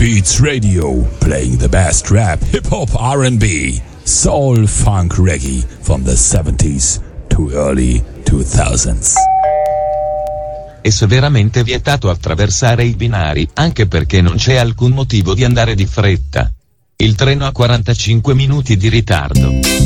Beats Radio, playing the best rap, hip-hop, R&B, soul, funk, reggae from the 70s to early 2000s. È severamente vietato attraversare i binari, anche perché non c'è alcun motivo di andare di fretta. Il treno ha 45 minuti di ritardo.